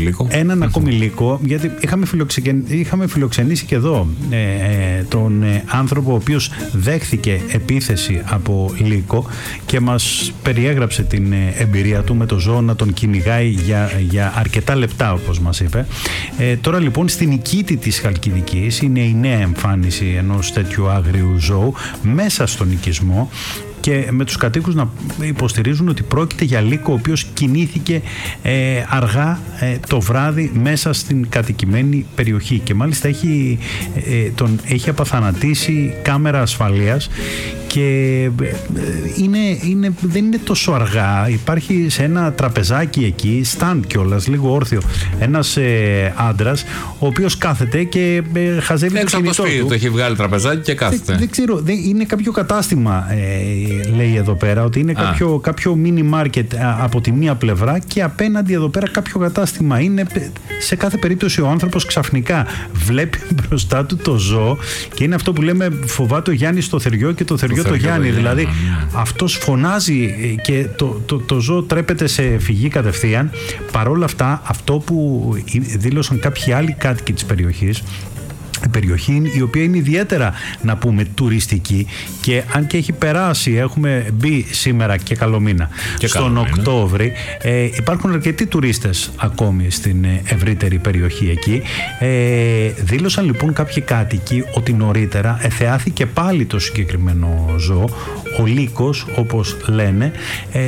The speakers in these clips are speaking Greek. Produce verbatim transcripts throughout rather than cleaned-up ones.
λύκο. Έναν ακόμη λύκο, γιατί είχαμε, φιλοξε... είχαμε φιλοξενήσει και εδώ ε, ε, τον ε, άνθρωπο ο οποίος δέχθηκε επίθεση από λύκο και μας περιέγραψε την ε, εμπειρία του με το ζώο να τον κυνηγάει για, για αρκετά λεπτά, όπως μας είπε. Ε, τώρα λοιπόν στην Νικήτη της Χαλκιδικής είναι η νέα εμφάνιση ενός τέτοιου άγριου ζώου μέσα στον οικισμό, και με τους κατοίκους να υποστηρίζουν ότι πρόκειται για λύκο ο οποίος κινήθηκε ε, αργά ε, το βράδυ μέσα στην κατοικημένη περιοχή, και μάλιστα έχει, ε, τον έχει απαθανατήσει κάμερα ασφαλείας, και ε, είναι, είναι, δεν είναι τόσο αργά. Υπάρχει σε ένα τραπεζάκι εκεί, stand κιόλας, λίγο όρθιο, ένας ε, άντρας ο οποίος κάθεται και ε, χαζεύει έξω το κινητό από το σπίτι του. του έχει βγάλει τραπεζάκι και κάθεται. Δεν, δεν ξέρω, δεν, είναι κάποιο κατάστημα, ε, λέει εδώ πέρα, ότι είναι κάποιο, κάποιο mini market από τη μία πλευρά και απέναντι εδώ πέρα κάποιο κατάστημα. Είναι, σε κάθε περίπτωση ο άνθρωπος ξαφνικά βλέπει μπροστά του το ζώο, και είναι αυτό που λέμε φοβάται ο Γιάννης στο θεριό και το θεριό το, το Γιάννη. Δηλαδή ναι. αυτός φωνάζει και το, το, το ζώο τρέπεται σε φυγή κατευθείαν. Παρόλα αυτά, αυτό που δήλωσαν κάποιοι άλλοι κάτοικοι της περιοχής, περιοχή η οποία είναι ιδιαίτερα, να πούμε, τουριστική, και αν και έχει περάσει, έχουμε μπει σήμερα και καλό μήνα και στον καλό Οκτώβρη, ε, υπάρχουν αρκετοί τουρίστες ακόμη στην ευρύτερη περιοχή εκεί. Ε, δήλωσαν λοιπόν κάποιοι κάτοικοι ότι νωρίτερα εθεάθηκε πάλι το συγκεκριμένο ζώο, ο λύκος όπως λένε, ε,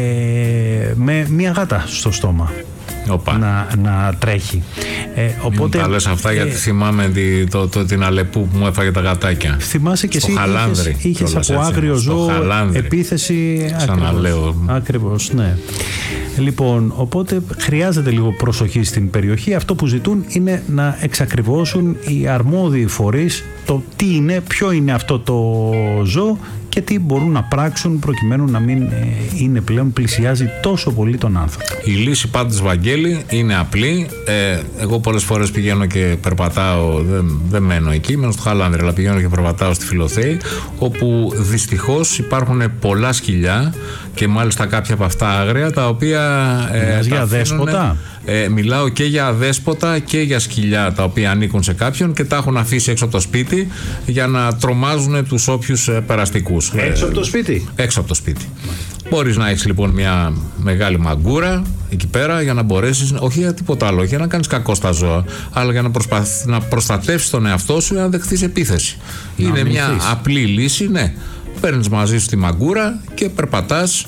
με μια γάτα στο στόμα. Να, να τρέχει. Ε, οπότε, μην τα λες αυτά, γιατί ε, θυμάμαι τη, το, το, την Αλεπού που μου έφαγε τα γατάκια. Θυμάσαι και εσύ είχες, είχες από έτσι, άγριο ζώο επίθεση. Ξαναλέω. Ακριβώς, ναι. Λοιπόν, οπότε χρειάζεται λίγο προσοχή στην περιοχή. Αυτό που ζητούν είναι να εξακριβώσουν οι αρμόδιοι φορείς το τι είναι, ποιο είναι αυτό το ζώο και τι μπορούν να πράξουν προκειμένου να μην ε, είναι πλέον πλησιάζει τόσο πολύ τον άνθρωπο. Η λύση πάντως, Βαγγέλη, είναι απλή. Ε, εγώ πολλές φορές πηγαίνω και περπατάω, δεν, δεν μένω εκεί, μένω στο Χαλάνδρη, αλλά πηγαίνω και περπατάω στη Φιλοθέη, όπου δυστυχώς υπάρχουν πολλά σκυλιά και μάλιστα κάποια από αυτά άγρια, τα οποία ε, για αδέσποτα. Ε, μιλάω και για αδέσποτα και για σκυλιά τα οποία ανήκουν σε κάποιον και τα έχουν αφήσει έξω από το σπίτι για να τρομάζουν τους όποιους ε, περαστικούς. Έξω από το σπίτι. Έξω από το σπίτι. Μπορείς να έχεις λοιπόν μια μεγάλη μαγκούρα εκεί πέρα για να μπορέσεις, όχι για τίποτα άλλο, για να κάνεις κακό στα ζώα, αλλά για να, προσπαθ, να προστατεύσεις τον εαυτό σου για να δεχθείς επίθεση. Να Είναι μια θείς. απλή λύση, ναι. Παίρνεις μαζί σου τη μαγκούρα και περπατάς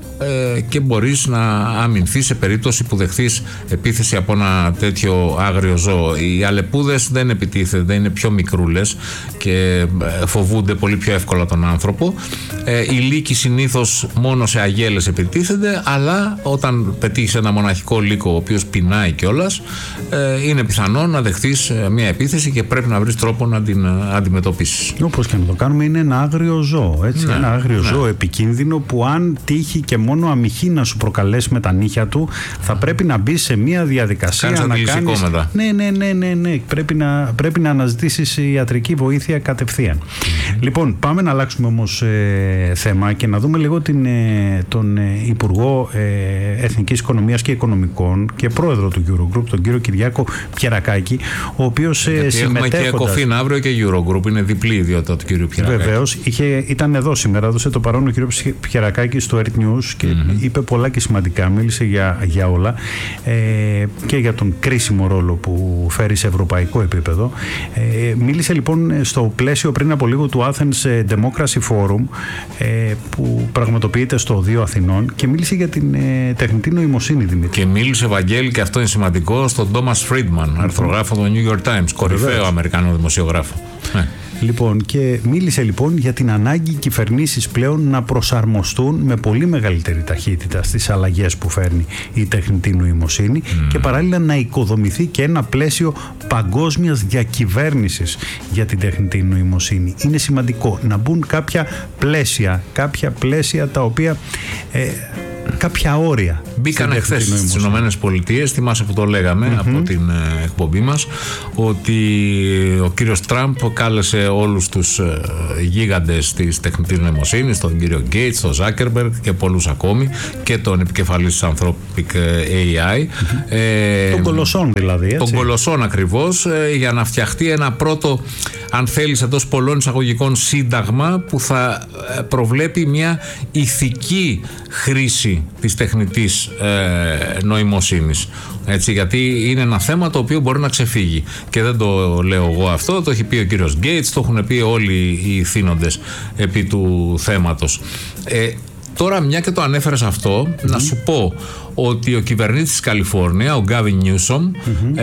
ε, και μπορείς να αμυνθείς σε περίπτωση που δεχθείς επίθεση από ένα τέτοιο άγριο ζώο. Οι αλεπούδες δεν επιτίθενται, είναι πιο μικρούλες και φοβούνται πολύ πιο εύκολα τον άνθρωπο. Ε, οι λύκοι συνήθως μόνο σε αγέλες επιτίθενται, αλλά όταν πετύχεις ένα μοναχικό λύκο ο οποίος πεινάει κιόλας, ε, είναι πιθανό να δεχθείς μια επίθεση και πρέπει να βρεις τρόπο να την αντιμετωπίσεις. Όπως και να το κάνουμε, είναι ένα άγριο ζώο, έτσι, ναι, ένα άγριο ναι. ζώο επικίνδυνο που αν τύχει και μόνο αμυχή να σου προκαλέσει με τα νύχια του, θα πρέπει να μπει σε μια διαδικασία κάνεις να κάνεις... μετά. Ναι, ναι, ναι, ναι, ναι. Πρέπει να, πρέπει να αναζητήσεις ιατρική βοήθεια κατευθείαν. Mm-hmm. Λοιπόν, πάμε να αλλάξουμε όμως ε, θέμα και να δούμε λίγο την, ε, τον ε, Υπουργό ε, Εθνικής Οικονομίας και Οικονομικών και πρόεδρο του Eurogroup, τον κύριο Κυριάκο Πιερακάκη, ο οποίος ε, συμμετέχοντας... Έχουμε και Ecofin αύριο και Eurogroup, είναι διπλή ιδιότητα του κύριου Πιερακάκη. Βεβαίως, ήταν εδώ σήμερα, έδωσε το παρόν ο κύριος Πιερακάκη στο Earth News και mm-hmm. είπε πολλά και σημαντικά, μίλησε για, για όλα ε, και για τον κρίσιμο ρόλο που φέρει σε ευρωπαϊκό επίπεδο. Ε, μίλησε λοιπόν στο πλαίσιο πριν από λίγο του Athens Democracy Forum ε, που πραγματοποιείται στο Οδείο Αθηνών και μίλησε για την ε, τεχνητή νοημοσύνη, Δημήτρη. Και μίλησε, Βαγγέλη, και αυτό είναι σημαντικό, στον Thomas Friedman, αρθρογράφο του New York Times, κορυφαίο Αμερικανό δημοσιογράφο. Ναι. Λοιπόν, και μίλησε λοιπόν για την ανάγκη οι κυβερνήσεις πλέον να προσαρμοστούν με πολύ μεγαλύτερη ταχύτητα στις αλλαγές που φέρνει η τεχνητή νοημοσύνη mm. και παράλληλα να οικοδομηθεί και ένα πλαίσιο παγκόσμιας διακυβέρνησης για την τεχνητή νοημοσύνη. Είναι σημαντικό να μπουν κάποια πλαίσια, κάποια πλαίσια τα οποία... Ε, κάποια όρια. Μπήκανε χθες στις Ηνωμένες Πολιτείες, θυμάσαι που το λέγαμε mm-hmm. από την ε, εκπομπή μας, ότι ο κύριος Τραμπ κάλεσε όλους τους ε, γίγαντες της τεχνητής νοημοσύνης, τον κύριο Γκέιτς, τον Ζάκερμπεργκ και πολλούς ακόμη, και τον επικεφαλής της Anthropic έι άι. Mm-hmm. Ε, τον κολοσσόν δηλαδή, έτσι. Τον κολοσσόν ακριβώς, ε, για να φτιαχτεί ένα πρώτο, αν θέλεις, εντός πολλών εισαγωγικών σύνταγμα που θα προβλέπει μια ηθική χρήση της τεχνητής ε, νοημοσύνης. Έτσι, γιατί είναι ένα θέμα το οποίο μπορεί να ξεφύγει. Και δεν το λέω εγώ αυτό, το έχει πει ο κύριος Γκέιτς, το έχουν πει όλοι οι θύνοντες επί του θέματος. Ε, τώρα, μια και το ανέφερες αυτό, mm-hmm. να σου πω ότι ο κυβερνήτης της Καλιφόρνια, ο Γκάβιν Νιούσομ, mm-hmm.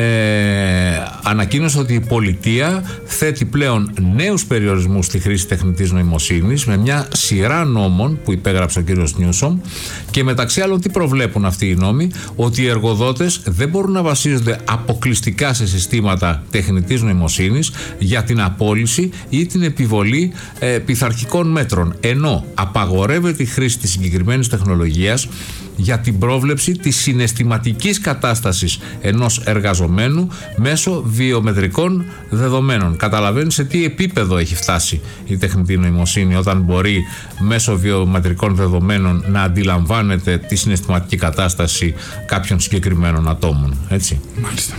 ε, ανακοίνωσε ότι η πολιτεία θέτει πλέον νέους περιορισμούς στη χρήση τεχνητής νοημοσύνης με μια σειρά νόμων που υπέγραψε ο κύριος Νιούσομ, και μεταξύ άλλων τι προβλέπουν αυτοί οι νόμοι? Ότι οι εργοδότες δεν μπορούν να βασίζονται αποκλειστικά σε συστήματα τεχνητής νοημοσύνης για την απόλυση ή την επιβολή ε, πειθαρχικών μέτρων, ενώ απαγορεύεται η χρήση της συγκεκριμένης τεχνολογίας για την πρόβλεψη της συναισθηματικής κατάστασης ενός εργαζομένου μέσω βιομετρικών δεδομένων. Καταλαβαίνεις σε τι επίπεδο έχει φτάσει η τεχνητή νοημοσύνη όταν μπορεί μέσω βιομετρικών δεδομένων να αντιλαμβάνεται τη συναισθηματική κατάσταση κάποιων συγκεκριμένων ατόμων. Έτσι. Μάλιστα.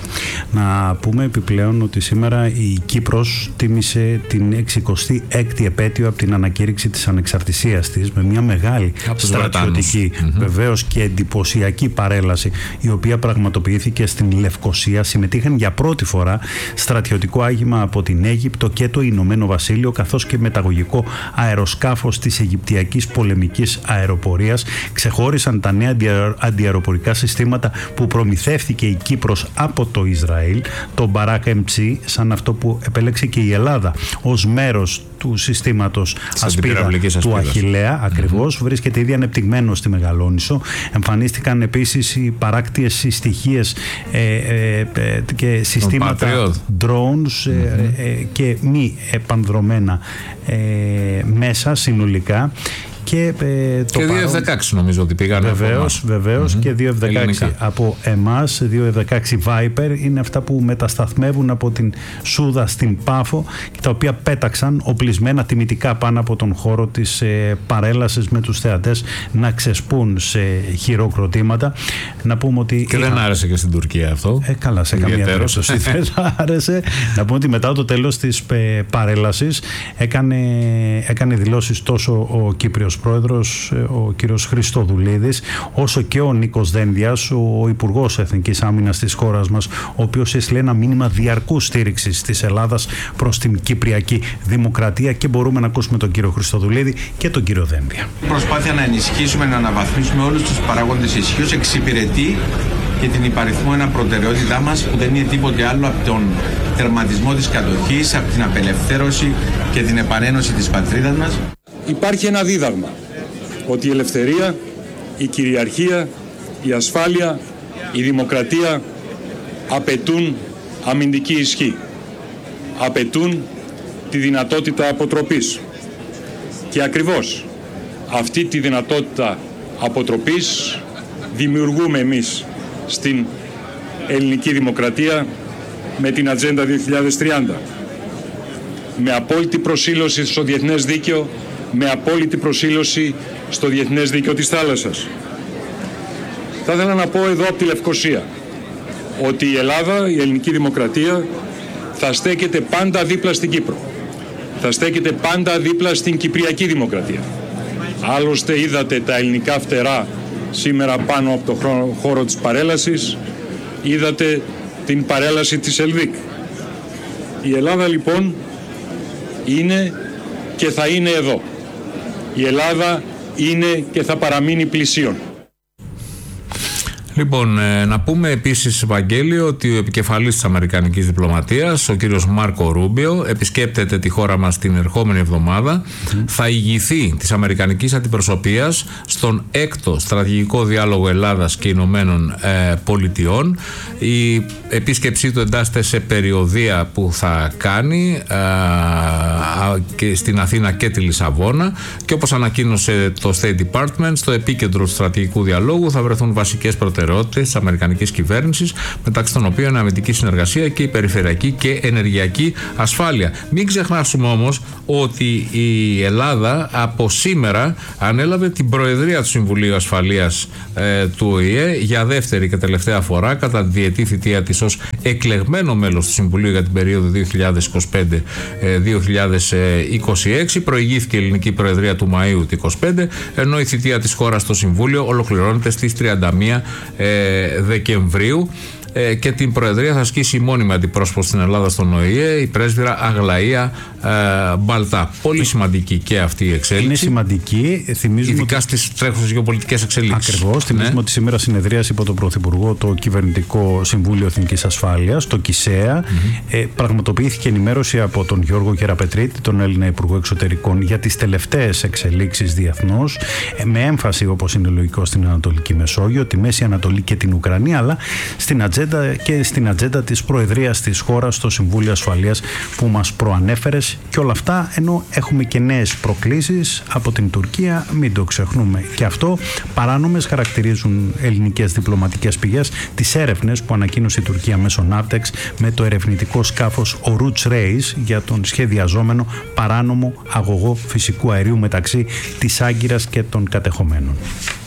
Να πούμε επιπλέον ότι σήμερα η Κύπρος τίμησε την εξηκοστή έκτη επέτειο από την ανακήρυξη της ανεξαρτησίας της με μια μεγάλη στρατιωτική mm-hmm. βεβαίως και εντυπωσιακή παρέλαση, η οποία πραγματοποιήθηκε στην Λευκοσία. Συμμετείχαν για πρώτη φορά στρατιωτικό άγημα από την Αίγυπτο και το Ηνωμένο Βασίλειο, καθώς και μεταγωγικό αεροσκάφος της Αιγυπτιακής πολεμικής αεροπορίας. Ξεχώρισαν τα νέα αντιαεροπορικά συστήματα που προμηθεύθηκε η Κύπρος από το Ισραήλ, το Barak εμ τζι, σαν αυτό που επέλεξε και η Ελλάδα ως μέρος του συστήματος ασπίδα του Αχιλλέα, ακριβώς. Mm-hmm. Βρίσκεται ήδη ανεπτυγμένο στη Μεγαλόνισσο. Εμφανίστηκαν επίσης οι παράκτιες συστοιχίες ε, ε, ε, και συστήματα drones ε, mm-hmm. ε, και μη επανδρομένα ε, μέσα συνολικά. Και, ε, το και δύο εφ δεκαέξι νομίζω ότι πήγανε. Βεβαίως, βεβαίως mm-hmm. και δύο εφ δεκαέξι από εμάς. Δύο εφ δεκαέξι Viper είναι αυτά που μετασταθμεύουν από την Σούδα στην Πάφο και τα οποία πέταξαν οπλισμένα τιμητικά πάνω από τον χώρο της ε, παρέλασης, με τους θεατές να ξεσπούν σε χειροκροτήματα. Να πούμε ότι και είχα... δεν άρεσε και στην Τουρκία αυτό. Ε, καλά, σε καμία περίπτωση δεν άρεσε. Να πούμε ότι μετά το τέλος της ε, παρέλασης έκανε, έκανε δηλώσεις τόσο ο Κύπριος Πρόεδρος, ο κύριος Χριστοδουλίδης, όσο και ο Νίκος Δένδιας, ο Υπουργός Εθνικής Άμυνας της χώρας μας, ο οποίος έστειλε ένα μήνυμα διαρκούς στήριξης της Ελλάδας προς την Κυπριακή Δημοκρατία. Και μπορούμε να ακούσουμε τον κύριο Χριστοδουλίδη και τον κύριο Δένδια. Η προσπάθεια να ενισχύσουμε, να αναβαθμίσουμε όλους τους παράγοντες ισχύως εξυπηρετεί και την υπαριθμό ένα προτεραιότητά μας, που δεν είναι τίποτε άλλο από τον τερματισμό της κατοχής, από την απελευθέρωση και την επανένωση της πατρίδας μας. Υπάρχει ένα δίδαγμα, ότι η ελευθερία, η κυριαρχία, η ασφάλεια, η δημοκρατία απαιτούν αμυντική ισχύ, απαιτούν τη δυνατότητα αποτροπής. Και ακριβώς αυτή τη δυνατότητα αποτροπής δημιουργούμε εμείς στην ελληνική δημοκρατία με την Ατζέντα δύο χιλιάδες τριάντα. Με απόλυτη προσήλωση στο διεθνές δίκαιο, με απόλυτη προσήλωση στο διεθνές δίκαιο της θάλασσας. Θα ήθελα να πω εδώ από τη Λευκοσία ότι η Ελλάδα, η ελληνική δημοκρατία, θα στέκεται πάντα δίπλα στην Κύπρο. Θα στέκεται πάντα δίπλα στην Κυπριακή Δημοκρατία. Άλλωστε είδατε τα ελληνικά φτερά σήμερα πάνω από το χώρο της παρέλασης, είδατε την παρέλαση της Ελδίκ. Η Ελλάδα λοιπόν είναι και θα είναι εδώ. Η Ελλάδα είναι και θα παραμείνει πλησίον. Λοιπόν, ε, να πούμε επίσης, Βαγγέλη, ότι ο επικεφαλής της αμερικανικής διπλωματίας, ο κύριος Μάρκο Ρούμπιο, επισκέπτεται τη χώρα μας την ερχόμενη εβδομάδα. Mm. Θα ηγηθεί της αμερικανικής αντιπροσωπείας στον έκτο στρατηγικό διάλογο Ελλάδας και Ηνωμένων ε, Πολιτειών. Η επίσκεψή του εντάσσεται σε περιοδεία που θα κάνει ε, και στην Αθήνα και τη Λισαβόνα, και όπως ανακοίνωσε το State Department, στο επίκεντρο του στρατηγικού διαλόγου θα βρεθούν βασικές προτεραιότητες της αμερικανικής κυβέρνησης, μεταξύ των οποίων είναι αμυντική συνεργασία και η περιφερειακή και ενεργειακή ασφάλεια. Μην ξεχνάσουμε όμως ότι η Ελλάδα από σήμερα ανέλαβε την Προεδρία του Συμβουλίου Ασφαλείας ε, του Ο Η Ε για δεύτερη και τελευταία φορά κατά τη διετή θητεία της ως εκλεγμένο μέλος του Συμβουλίου για την περίοδο δύο χιλιάδες είκοσι πέντε με δύο χιλιάδες είκοσι έξι. Προηγήθηκε η ελληνική Προεδρία του Μαΐου του είκοσι πέντε, ενώ η θητεία της χώρας στο Συμβούλιο ολοκληρώνεται στις τριάντα μία Δεκεμβρίου. Ε, και την Προεδρία θα ασκήσει η μόνιμη αντιπρόσωπος στην Ελλάδα στον Ο Η Ε, η πρέσβυρα Αγλαία ε, Μπαλτά. Πολύ σημαντική και αυτή η εξέλιξη. Είναι σημαντική. Θυμίζουμε ειδικά ότι... στις τρέχουσες γεωπολιτικές εξελίξεις. Ακριβώς. Θυμίζουμε ναι. ότι σήμερα συνεδρίασε υπό τον Πρωθυπουργό το Κυβερνητικό Συμβούλιο Εθνικής Ασφάλειας, το ΚΙΣΕΑ. Mm-hmm. Ε, πραγματοποιήθηκε ενημέρωση από τον Γιώργο Κεραπετρίτη, τον Έλληνα Υπουργό Εξωτερικών, για τις τελευταίες εξελίξεις διεθνώς, ε, με έμφαση, όπως είναι λογικό, στην Ανατολική Μεσόγειο, τη Μέση Ανατολή και την Ουκρανία, αλλά στην ατζέντα και στην ατζέντα της Προεδρίας της χώρας στο Συμβούλιο Ασφαλείας που μας προανέφερες, και όλα αυτά ενώ έχουμε και νέες προκλήσεις από την Τουρκία, μην το ξεχνούμε και αυτό. Παράνομες χαρακτηρίζουν ελληνικές διπλωματικές πηγές τις έρευνες που ανακοίνωσε η Τουρκία μέσω Ναύτεξ με το ερευνητικό σκάφος ο Roots Race για τον σχεδιαζόμενο παράνομο αγωγό φυσικού αερίου μεταξύ της Άγκυρας και των κατεχομένων.